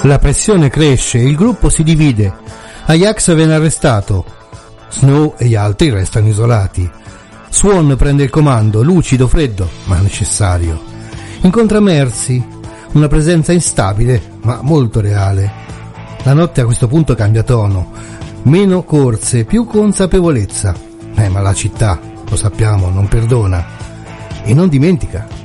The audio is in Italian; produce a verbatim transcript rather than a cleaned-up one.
La pressione cresce, il gruppo si divide. Ajax viene arrestato. Snow e gli altri restano isolati. Swan prende il comando, lucido, freddo, ma necessario. Incontra Mercy, una presenza instabile, ma molto reale. La notte a questo punto cambia tono. Meno corse, più consapevolezza. Eh, ma la città, lo sappiamo, non perdona. E non dimentica.